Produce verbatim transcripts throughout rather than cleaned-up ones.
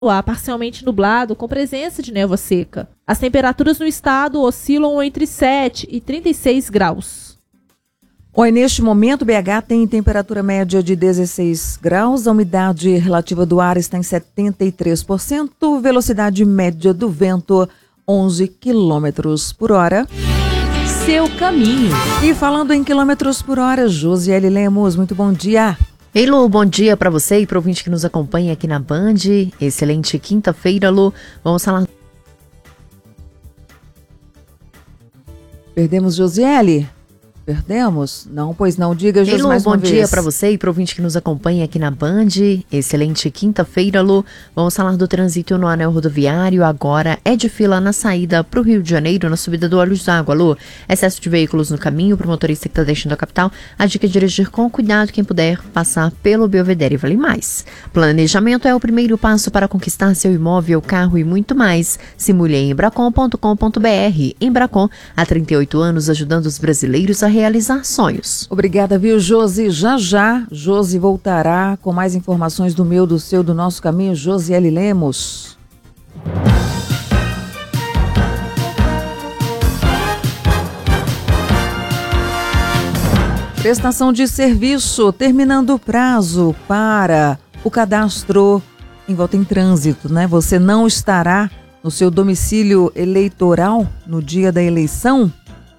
a parcialmente nublado, com presença de névoa seca. As temperaturas no estado oscilam entre sete e trinta e seis graus. Oi, neste momento, B H tem temperatura média de dezesseis graus, a umidade relativa do ar está em setenta e três por cento, velocidade média do vento onze quilômetros por hora. Seu caminho. E falando em quilômetros por hora, Josiele Lemos, muito bom dia. Ei, Lu, bom dia para você e para o ouvinte que nos acompanha aqui na Band. Excelente quinta-feira, Lu. Vamos falar. Perdemos Josiele? Perdemos? Não, pois não. Diga, Josiele, mais uma bom vez. dia para você e para o ouvinte que nos acompanha aqui na Band. Excelente quinta-feira, Lu. Vamos falar do trânsito no anel rodoviário. Agora é de fila na saída para o Rio de Janeiro, na subida do Olhos d'Água, Lu. Excesso de veículos no caminho para o motorista que está deixando a capital. A dica é dirigir com cuidado quem puder passar pelo Belvedere e Vale Mais. Planejamento é o primeiro passo para conquistar seu imóvel, carro e muito mais. Simule em embracon ponto com ponto b r. Embracon, há trinta e oito anos ajudando os brasileiros a realizar sonhos. Obrigada, viu, Josi? Já já, Josi voltará com mais informações do meu, do seu, do nosso caminho. Josiele Lemos. Prestação de serviço, terminando o prazo para o cadastro em volta em trânsito, né? Você não estará no seu domicílio eleitoral no dia da eleição?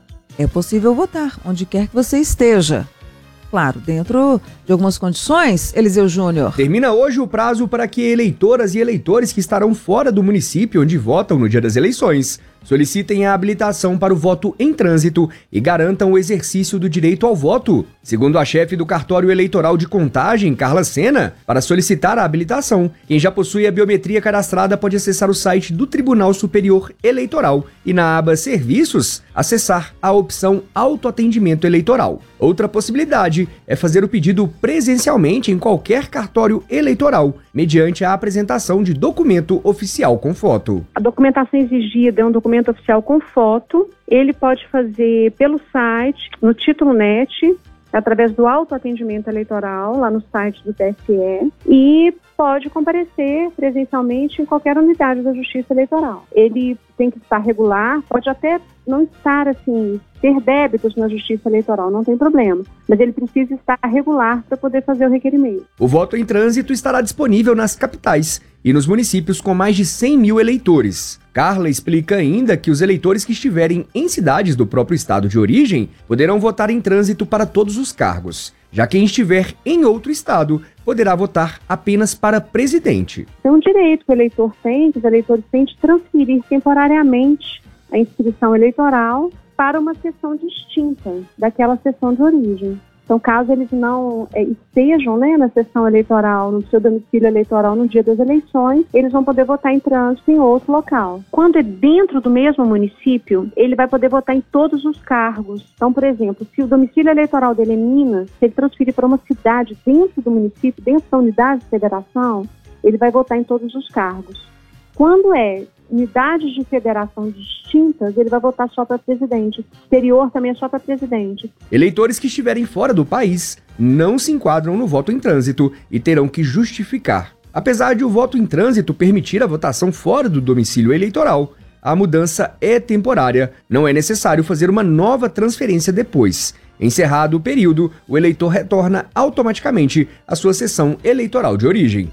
É possível votar onde quer que você esteja. Claro, dentro de algumas condições, Eliseu Júnior. Termina hoje o prazo para que eleitoras e eleitores que estarão fora do município onde votam no dia das eleições solicitem a habilitação para o voto em trânsito e garantam o exercício do direito ao voto. Segundo a chefe do cartório eleitoral de Contagem, Carla Sena, para solicitar a habilitação, quem já possui a biometria cadastrada pode acessar o site do Tribunal Superior Eleitoral e na aba Serviços, acessar a opção Autoatendimento Eleitoral. Outra possibilidade é fazer o pedido presencialmente em qualquer cartório eleitoral, mediante a apresentação de documento oficial com foto. A documentação exigida é um documento oficial com foto. Ele pode fazer pelo site, no Título Net, através do autoatendimento eleitoral, lá no site do T S E, e pode comparecer presencialmente em qualquer unidade da Justiça Eleitoral. Ele tem que estar regular, pode até não estar, assim, ter débitos na Justiça Eleitoral, não tem problema, mas ele precisa estar regular para poder fazer o requerimento. O voto em trânsito estará disponível nas capitais e nos municípios com mais de cem mil eleitores. Carla explica ainda que os eleitores que estiverem em cidades do próprio estado de origem poderão votar em trânsito para todos os cargos. Já quem estiver em outro estado poderá votar apenas para presidente. É um direito que o eleitor tem, que os eleitores têm de transferir temporariamente a inscrição eleitoral para uma sessão distinta daquela sessão de origem. Então, caso eles não é, estejam, né, na sessão eleitoral, no seu domicílio eleitoral no dia das eleições, eles vão poder votar em trânsito em outro local. Quando é dentro do mesmo município, ele vai poder votar em todos os cargos. Então, por exemplo, se o domicílio eleitoral dele é Minas, se ele transferir para uma cidade dentro do município, dentro da unidade de federação, ele vai votar em todos os cargos. Quando é unidades de federação distintas, ele vai votar só para presidente. Exterior também é só para presidente. Eleitores que estiverem fora do país não se enquadram no voto em trânsito e terão que justificar. Apesar de o voto em trânsito permitir a votação fora do domicílio eleitoral, a mudança é temporária. Não é necessário fazer uma nova transferência depois. Encerrado o período, o eleitor retorna automaticamente à sua sessão eleitoral de origem.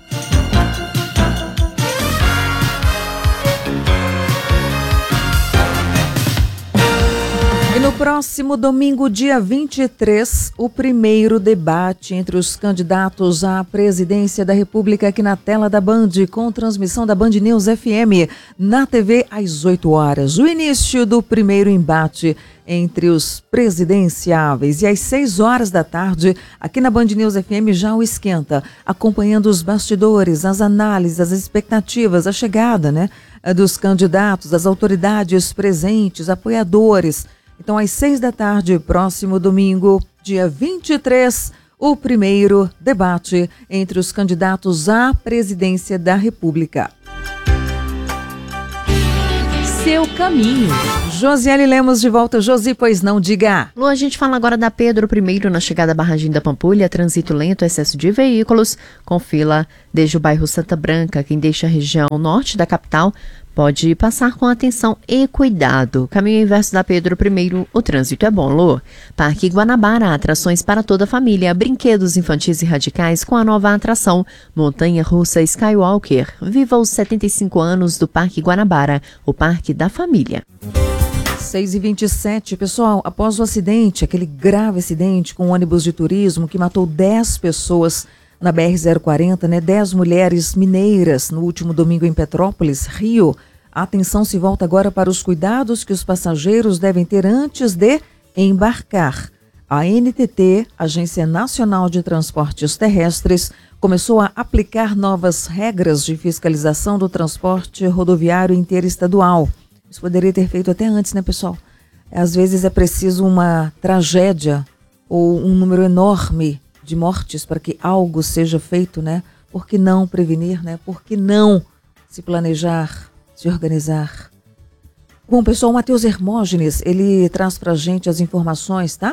E no próximo domingo, dia vinte e três, o primeiro debate entre os candidatos à presidência da República aqui na tela da Band, com transmissão da Band News F M, na T V às oito horas. O início do primeiro embate entre os presidenciáveis. E às seis horas da tarde, aqui na Band News F M, já o esquenta, acompanhando os bastidores, as análises, as expectativas, a chegada, né, dos candidatos, das autoridades presentes, apoiadores. Então, às seis da tarde, próximo domingo, dia vinte e três, o primeiro debate entre os candidatos à presidência da República. seu caminho. Josiele Lemos de volta. Josi, pois não, diga. Lu, a gente fala agora da Pedro I na chegada à barragem da Pampulha, trânsito lento, excesso de veículos, com fila desde o bairro Santa Branca. Quem deixa a região norte da capital pode passar com atenção e cuidado. Caminho inverso da Pedro I, o trânsito é bom, Lu. Parque Guanabara, atrações para toda a família, brinquedos infantis e radicais com a nova atração Montanha Russa Skywalker. Viva os setenta e cinco anos do Parque Guanabara, o parque da família. seis e vinte e sete, pessoal, após o acidente, aquele grave acidente com um ônibus de turismo que matou dez pessoas na B R zero quarenta, né? dez mulheres mineiras no último domingo em Petrópolis, Rio. A atenção se volta agora para os cuidados que os passageiros devem ter antes de embarcar. A N T T, Agência Nacional de Transportes Terrestres, começou a aplicar novas regras de fiscalização do transporte rodoviário interestadual. Isso poderia ter feito até antes, né, pessoal? Às vezes é preciso uma tragédia ou um número enorme de mortes para que algo seja feito, né? Por que não prevenir, né? Por que não se planejar, se organizar? Bom, pessoal, o Matheus Hermógenes, ele traz pra gente as informações, tá?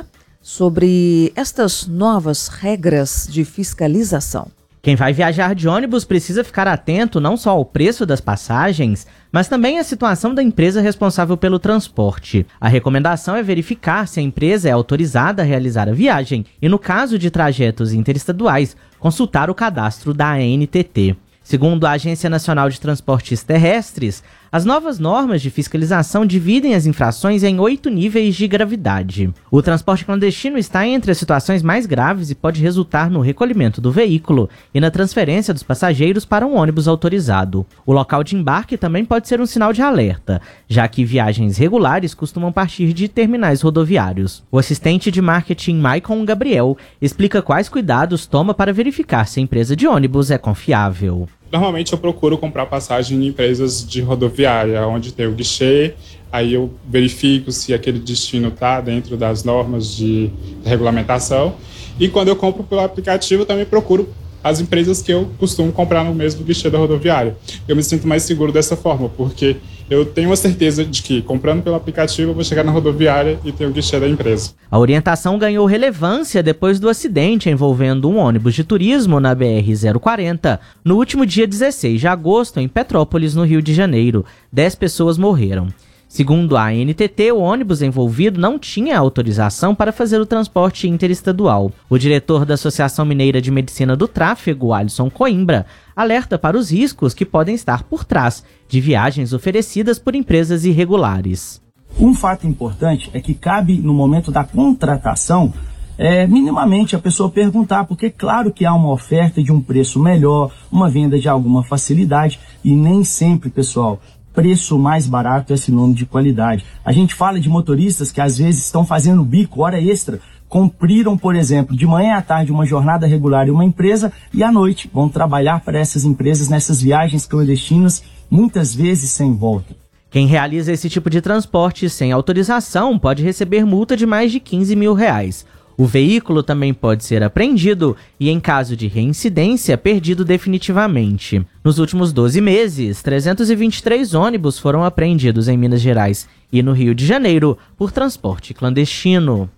Sobre estas novas regras de fiscalização. Quem vai viajar de ônibus precisa ficar atento não só ao preço das passagens, mas também à situação da empresa responsável pelo transporte. A recomendação é verificar se a empresa é autorizada a realizar a viagem e, no caso de trajetos interestaduais, consultar o cadastro da A N T T. Segundo a Agência Nacional de Transportes Terrestres, as novas normas de fiscalização dividem as infrações em oito níveis de gravidade. O transporte clandestino está entre as situações mais graves e pode resultar no recolhimento do veículo e na transferência dos passageiros para um ônibus autorizado. O local de embarque também pode ser um sinal de alerta, já que viagens regulares costumam partir de terminais rodoviários. O assistente de marketing Maicon Gabriel explica quais cuidados toma para verificar se a empresa de ônibus é confiável. Normalmente eu procuro comprar passagem em empresas de rodoviária, onde tem o guichê, aí eu verifico se aquele destino está dentro das normas de regulamentação. E quando eu compro pelo aplicativo, eu também procuro as empresas que eu costumo comprar no mesmo guichê da rodoviária. Eu me sinto mais seguro dessa forma, porque eu tenho a certeza de que, comprando pelo aplicativo, eu vou chegar na rodoviária e ter o guichê da empresa. A orientação ganhou relevância depois do acidente envolvendo um ônibus de turismo na B R zero quarenta, no último dia dezesseis de agosto, em Petrópolis, no Rio de Janeiro. Dez pessoas morreram. Segundo a A N T T, o ônibus envolvido não tinha autorização para fazer o transporte interestadual. O diretor da Associação Mineira de Medicina do Tráfego, Alisson Coimbra, alerta para os riscos que podem estar por trás de viagens oferecidas por empresas irregulares. Um fato importante é que cabe, no momento da contratação, é, minimamente a pessoa perguntar, porque claro que há uma oferta de um preço melhor, uma venda de alguma facilidade, e nem sempre, pessoal, preço mais barato é sinônimo de qualidade. A gente fala de motoristas que às vezes estão fazendo bico, hora extra, cumpriram, por exemplo, de manhã à tarde uma jornada regular em uma empresa e à noite vão trabalhar para essas empresas nessas viagens clandestinas, muitas vezes sem volta. Quem realiza esse tipo de transporte sem autorização pode receber multa de mais de quinze mil reais. O veículo também pode ser apreendido e, em caso de reincidência, perdido definitivamente. Nos últimos doze meses, trezentos e vinte e três ônibus foram apreendidos em Minas Gerais e no Rio de Janeiro por transporte clandestino.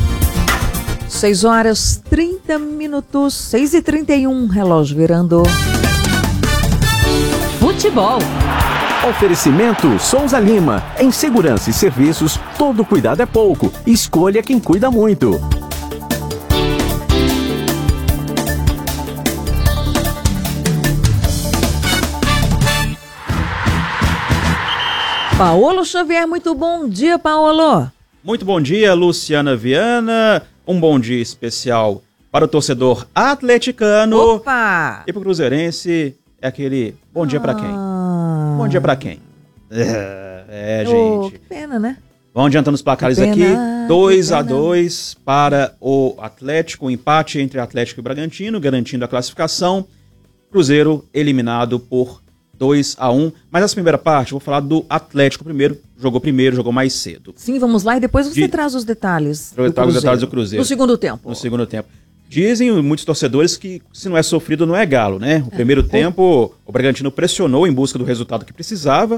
seis horas e trinta minutos, seis e trinta e um, relógio virando. Futebol. Oferecimento Souza Lima. Em segurança e serviços, todo cuidado é pouco. Escolha quem cuida muito. Paulo Xavier, muito bom dia, Paulo. Muito bom dia, Luciana Viana. Um bom dia especial para o torcedor atleticano. Opa! E para o cruzeirense, é aquele bom dia ah. para quem? Bom dia para quem? É, é oh, gente. Que pena, né? Vamos adiantando os placares aqui. dois a dois para o Atlético, um empate entre Atlético e Bragantino, garantindo a classificação. Cruzeiro eliminado por dois a um. Mas essa primeira parte, eu vou falar do Atlético primeiro. Jogou primeiro, jogou mais cedo. Sim, vamos lá e depois você De... traz os detalhes. Eu trago os detalhes do Cruzeiro. No segundo tempo. No segundo tempo. Dizem muitos torcedores que se não é sofrido, não é galo, né? O primeiro é. tempo, o Bragantino pressionou em busca do resultado que precisava.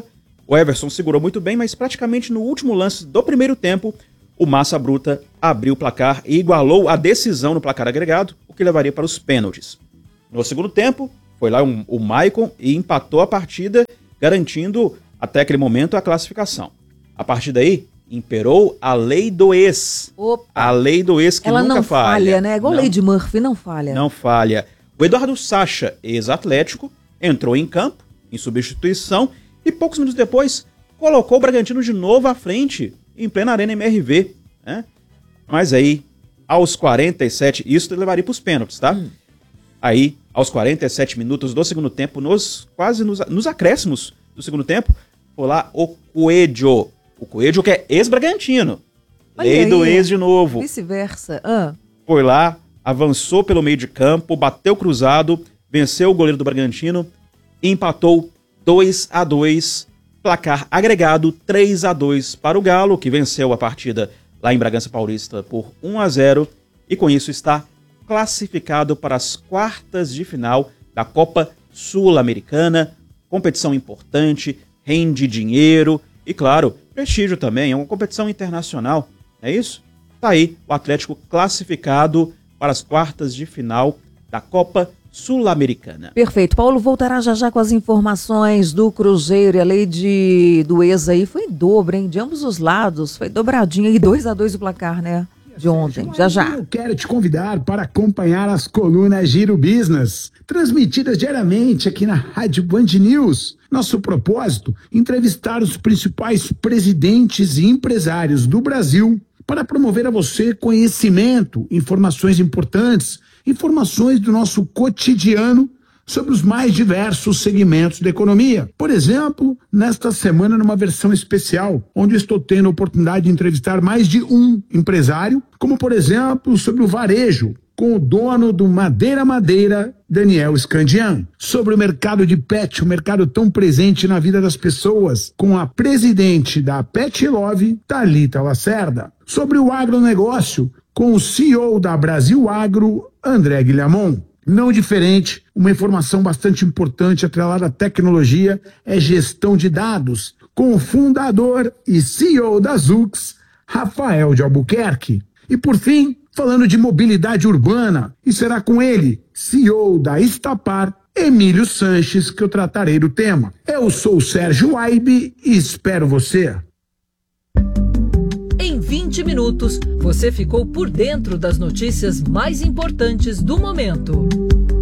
O Everson segurou muito bem, mas praticamente no último lance do primeiro tempo, o Massa Bruta abriu o placar e igualou a decisão no placar agregado, o que levaria para os pênaltis. No segundo tempo, foi lá um, o Maicon e empatou a partida, garantindo até aquele momento a classificação. A partir daí, imperou a lei do ex. Opa. A lei do ex que Ela nunca não falha. falha, né? Igual a Não. lei de Murphy, não falha. Não falha. O Eduardo Sacha, ex-atlético, entrou em campo, em substituição, e poucos minutos depois colocou o Bragantino de novo à frente, em plena Arena M R V. Né? Mas aí, aos quarenta e sete, isso levaria para os pênaltis, tá? Hum. Aí, aos quarenta e sete minutos do segundo tempo, nos, quase nos, nos acréscimos do segundo tempo, foi lá o Coelho. O Coelho que é ex-Bragantino. Lei aí, do ex de novo. Vice-versa. Ah. Foi lá, avançou pelo meio de campo, bateu cruzado, venceu o goleiro do Bragantino e empatou dois a dois, placar agregado três a dois para o Galo, que venceu a partida lá em Bragança Paulista por um a zero e com isso está classificado para as quartas de final da Copa Sul-Americana, competição importante, rende dinheiro e, claro, prestígio também, é uma competição internacional, é isso? Tá aí o Atlético classificado para as quartas de final da Copa Sul-Americana. Perfeito. Paulo voltará já já com as informações do Cruzeiro e a lei de, do ex aí foi em dobro, hein? De ambos os lados, foi dobradinha e dois a dois o placar, né? De ontem, já já. Eu quero te convidar para acompanhar as colunas Giro Business, transmitidas diariamente aqui na Rádio Band News. Nosso propósito, entrevistar os principais presidentes e empresários do Brasil para promover a você conhecimento, informações importantes, informações do nosso cotidiano sobre os mais diversos segmentos da economia. Por exemplo, nesta semana numa versão especial, onde estou tendo a oportunidade de entrevistar mais de um empresário, como por exemplo sobre o varejo, com o dono do Madeira Madeira, Daniel Scandian. Sobre o mercado de pet, o mercado tão presente na vida das pessoas, com a presidente da Pet Love, Thalita Lacerda. Sobre o agronegócio, com o C E O da Brasil Agro, André Guilhamon. Não diferente, uma informação bastante importante atrelada à tecnologia é gestão de dados, com o fundador e C E O da Zux, Rafael de Albuquerque. E por fim, falando de mobilidade urbana, e será com ele, C E O da Estapar, Emílio Sanches, que eu tratarei do tema. Eu sou o Sérgio Aibe e espero você. Em vinte minutos, você ficou por dentro das notícias mais importantes do momento.